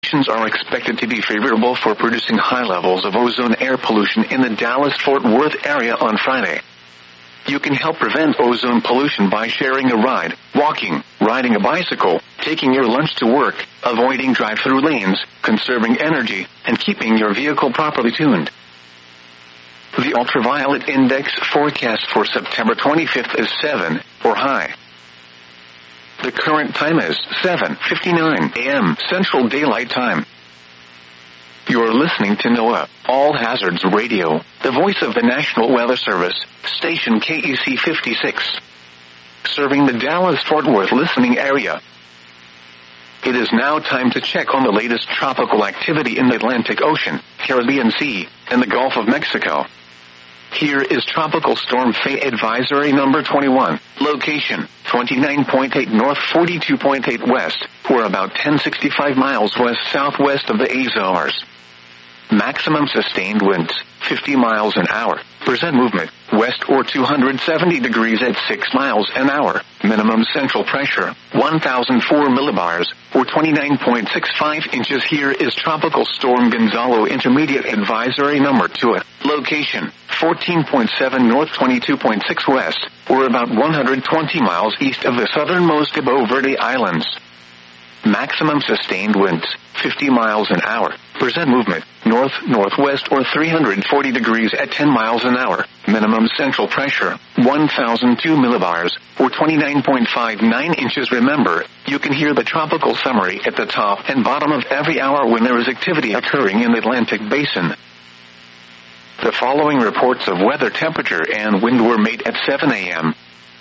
conditions are expected to be favorable for producing high levels of ozone air pollution in the Dallas-Fort Worth area on Friday. You can help prevent ozone pollution by sharing a ride, walking, riding a bicycle, taking your lunch to work, avoiding drive-through lanes, conserving energy, and keeping your vehicle properly tuned. The ultraviolet index forecast for September 25th is 7, or high. The current time is 7:59 a.m. Central Daylight Time. You're listening to NOAA, All Hazards Radio, the voice of the National Weather Service, station KEC 56. Serving the Dallas-Fort Worth listening area. It is now time to check on the latest tropical activity in the Atlantic Ocean, Caribbean Sea, and the Gulf of Mexico. Here is Tropical Storm Faye Advisory Number 21, location 29.8 north 42.8 west, or about 1065 miles west-southwest of the Azores. Maximum sustained winds, 50 miles an hour. Percent movement, west or 270 degrees at 6 miles an hour. Minimum central pressure, 1004 millibars, or 29.65 inches. Here is Tropical Storm Gonzalo Intermediate Advisory Number 2, location 14.7 north 22.6 west, or about 120 miles east of the southernmost Cabo Verde Islands. Maximum sustained winds, 50 miles an hour. Percent movement, north-northwest or 340 degrees at 10 miles an hour. Minimum central pressure, 1002 millibars, or 29.59 inches. Remember, you can hear the tropical summary at the top and bottom of every hour when there is activity occurring in the Atlantic Basin. The following reports of weather, temperature, and wind were made at 7 a.m.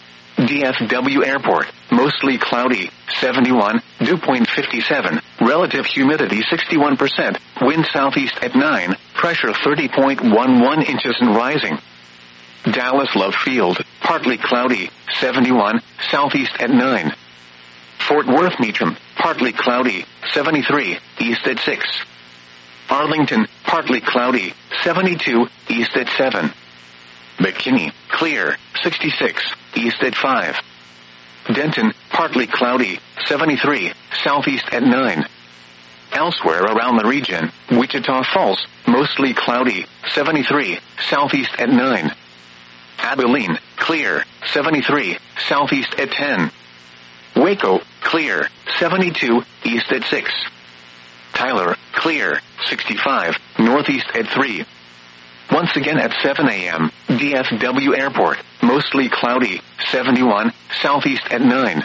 DFW Airport, mostly cloudy, 71, dew point 57, relative humidity 61%, wind southeast at 9, pressure 30.11 inches and rising. Dallas Love Field, partly cloudy, 71, southeast at 9. Fort Worth Meacham, partly cloudy, 73, east at 6. Arlington, partly cloudy, 72, east at 7. McKinney, clear, 66, east at 5. Denton, partly cloudy, 73, southeast at 9. Elsewhere around the region, Wichita Falls, mostly cloudy, 73, southeast at 9. Abilene, clear, 73, southeast at 10. Waco, clear, 72, east at 6. Tyler, clear, 65, northeast at 3. Once again at 7 a.m., DFW Airport, mostly cloudy, 71, southeast at 9.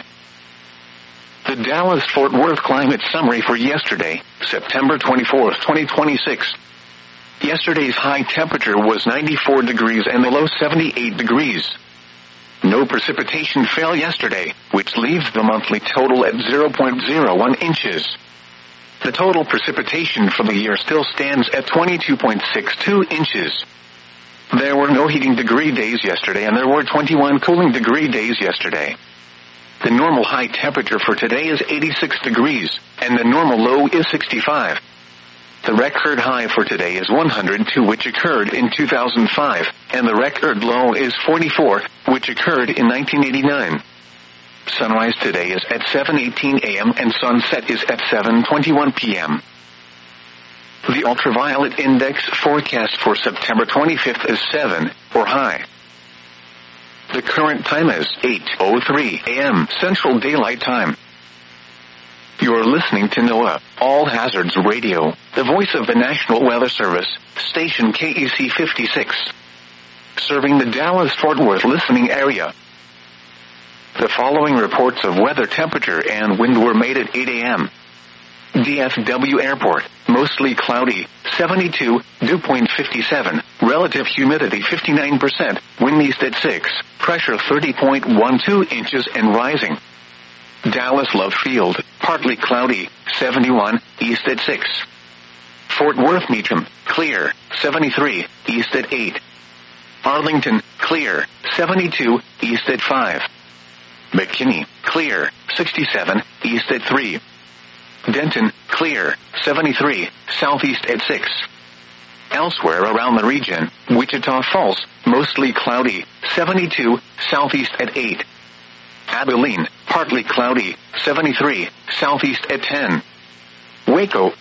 The Dallas-Fort Worth climate summary for yesterday, September 24, 2026. Yesterday's high temperature was 94 degrees and the low 78 degrees. No precipitation fell yesterday, which leaves the monthly total at 0.01 inches. The total precipitation for the year still stands at 22.62 inches. There were no heating degree days yesterday and there were 21 cooling degree days yesterday. The normal high temperature for today is 86 degrees, and the normal low is 65. The record high for today is 102, which occurred in 2005, and the record low is 44, which occurred in 1989. Sunrise today is at 7:18 a.m. and sunset is at 7:21 p.m. The ultraviolet index forecast for September 25th is 7, or high. The current time is 8:03 a.m. Central Daylight Time. You're listening to NOAA, All Hazards Radio, the voice of the National Weather Service, station KEC 56. Serving the Dallas-Fort Worth listening area. The following reports of weather, temperature, and wind were made at 8 a.m. DFW Airport, mostly cloudy, 72, dew point 57, relative humidity 59%, wind east at 6, pressure 30.12 inches and rising. Dallas Love Field, partly cloudy, 71, east at 6. Fort Worth Meacham, clear, 73, east at 8. Arlington, clear, 72, east at 5. McKinney, clear, 67, east at 3. Denton, clear, 73, southeast at 6. Elsewhere around the region, Wichita Falls, mostly cloudy, 72, southeast at 8. Abilene, partly cloudy, 73, southeast at 10. Waco,